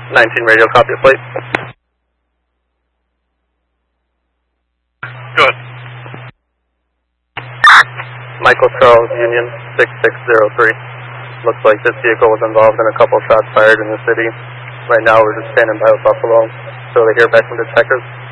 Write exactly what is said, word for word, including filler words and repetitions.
nineteen radio, copy a plate. Good. Michael Charles, Union, six six zero three. Looks like this vehicle was involved in a couple shots fired in the city. Right now we're just standing by with Buffalo, so they hear back from detectives.